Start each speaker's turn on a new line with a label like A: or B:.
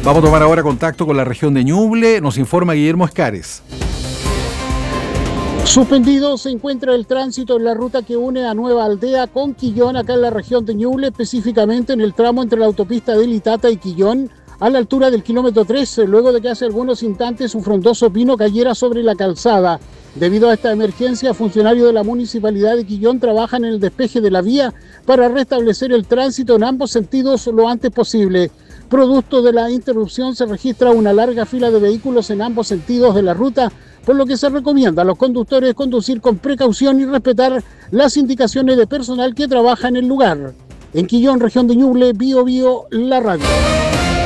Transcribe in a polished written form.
A: Vamos a tomar ahora contacto con la región de Ñuble. Nos informa Guillermo Escares.
B: Suspendido se encuentra el tránsito en la ruta que une a Nueva Aldea con Quillón, acá en la región de Ñuble, específicamente en el tramo entre la autopista de Litata y Quillón, a la altura del kilómetro 13, luego de que hace algunos instantes un frondoso pino cayera sobre la calzada. Debido a esta emergencia, funcionarios de la Municipalidad de Quillón trabajan en el despeje de la vía para restablecer el tránsito en ambos sentidos lo antes posible. Producto de la interrupción se registra una larga fila de vehículos en ambos sentidos de la ruta, por lo que se recomienda a los conductores conducir con precaución y respetar las indicaciones de personal que trabaja en el lugar. En Quillón, región de Ñuble, Bio Bio, la radio.